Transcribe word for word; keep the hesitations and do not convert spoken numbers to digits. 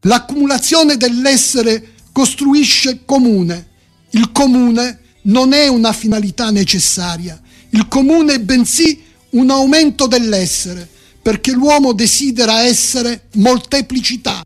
L'accumulazione dell'essere costruisce comune. Il comune non è una finalità necessaria. Il comune è bensì un aumento dell'essere, perché l'uomo desidera essere molteplicità.